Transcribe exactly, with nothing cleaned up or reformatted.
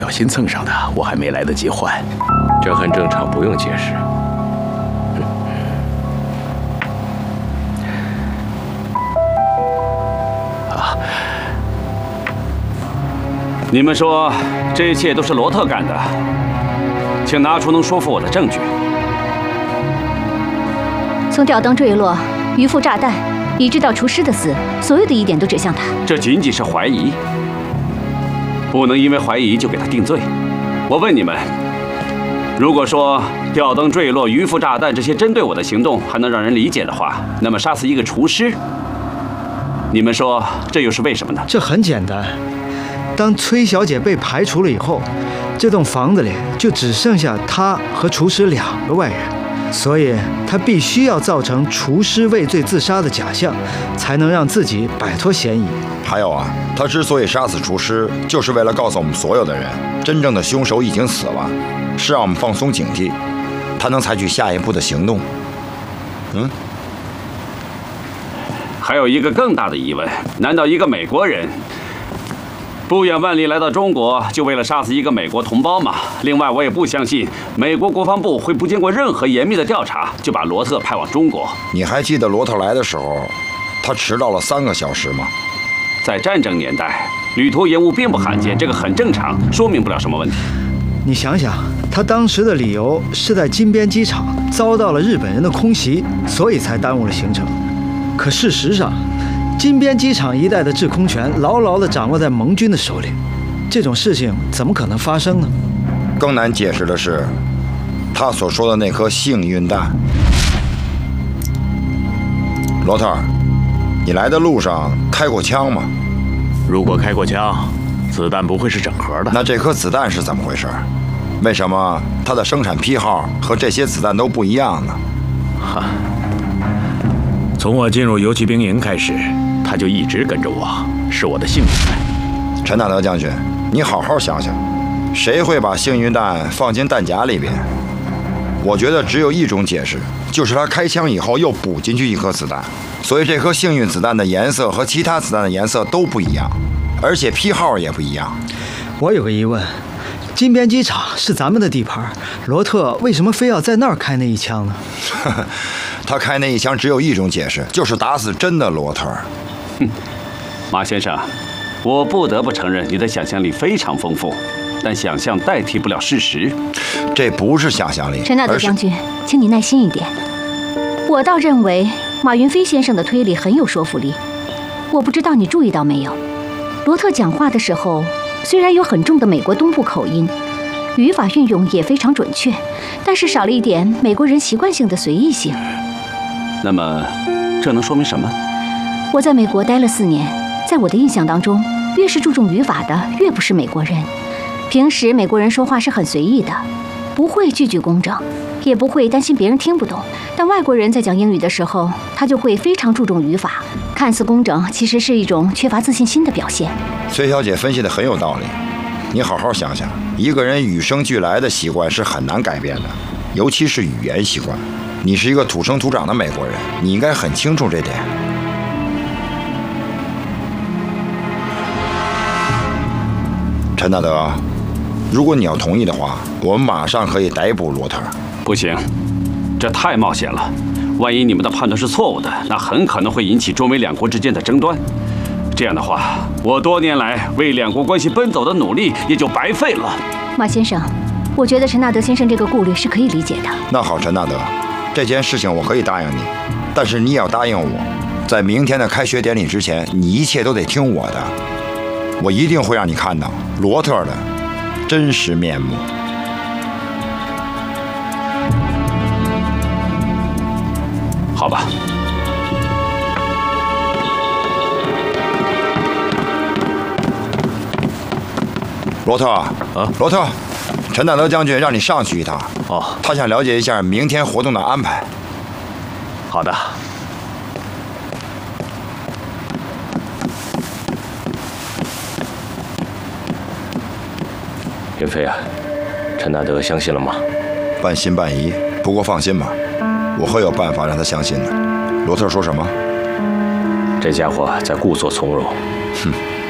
小心蹭上的，我还没来得及换。 这很正常，不用解释。嗯、 啊！ 你们说这一切都是罗特干的，请拿出能说服我的证据。 从吊灯坠落、渔夫炸弹，一直到厨师的死，所有的疑点都指向他。 这仅仅是怀疑。 不能因为怀疑就给他定罪。我问你们，如果说吊灯坠落、渔夫炸弹这些针对我的行动还能让人理解的话，那么杀死一个厨师，你们说这又是为什么呢？ 这很简单，当崔小姐被排除了以后，这栋房子里就只剩下她和厨师两个外人，所以她必须要造成厨师畏罪自杀的假象，才能让自己摆脱嫌疑。 还有啊，他之所以杀死厨师，就是为了告诉我们所有的人，真正的凶手已经死了，是让我们放松警惕，他能采取下一步的行动。嗯， 还有一个更大的疑问：难道一个美国人不远万里来到中国，就为了杀死一个美国同胞吗？另外，我也不相信美国国防部会不经过任何严密的调查，就把罗特派往中国。 你还记得罗特来的时候，他迟到了三个小时吗？ 在战争年代，旅途延误并不罕见，这个很正常，说明不了什么问题。 你想想，他当时的理由是在金边机场遭到了日本人的空袭，所以才耽误了行程。可事实上，金边机场一带的制空权牢牢地掌握在盟军的手里，这种事情怎么可能发生呢？ 更难解释的是，他所说的那颗幸运弹。罗特，你来的路上开过枪吗？ 如果开过枪，子弹不会是整盒的。 那这颗子弹是怎么回事？为什么它的生产批号和这些子弹都不一样呢？ 哈，从我进入游骑兵营开始，他就一直跟着我，是我的幸运弹。 陈纳德将军，你好好想想，谁会把幸运弹放进弹夹里边？我觉得只有一种解释，就是他开枪以后又补进去一颗子弹。 所以这颗幸运子弹的颜色和其他子弹的颜色都不一样，而且批号也不一样。 我有个疑问，金边机场是咱们的地盘，罗特为什么非要在那儿开那一枪呢？ 他开那一枪只有一种解释，就是打死真的罗特。 哼，马先生，我不得不承认你的想象力非常丰富，但想象代替不了事实。 这不是想象力。 陈纳德将军，请你耐心一点。我倒认为。 马云飞先生的推理很有说服力，我不知道你注意到没有，罗特讲话的时候虽然有很重的美国东部口音，语法运用也非常准确，但是少了一点美国人习惯性的随意性。 那么，这能说明什么？ 我在美国待了四年，在我的印象当中，越是注重语法的，越不是美国人。平时美国人说话是很随意的，不会句句工整，也不会担心别人听不懂。 但外国人在讲英语的时候，他就会非常注重语法，看似工整，其实是一种缺乏自信心的表现。 崔小姐分析的很有道理，你好好想想，一个人与生俱来的习惯是很难改变的，尤其是语言习惯。你是一个土生土长的美国人，你应该很清楚这点。陈纳德，如果你要同意的话，我们马上可以逮捕罗特。 不行。 这太冒险了，万一你们的判断是错误的，那很可能会引起中美两国之间的争端。这样的话，我多年来为两国关系奔走的努力也就白费了。 马先生，我觉得陈纳德先生这个顾虑是可以理解的。 那好，陈纳德，这件事情我可以答应你，但是你也要答应我，在明天的开学典礼之前，你一切都得听我的。我一定会让你看到罗特的真实面目。 好吧， 罗特啊，罗特，陈纳德将军让你上去一趟。 哦， 他想了解一下明天活动的安排。 好的。 云飞啊，陈纳德相信了吗？ 半信半疑，不过放心吧。 我会有办法让他相信的。罗特说什么？ 这家伙在故作从容。 哼。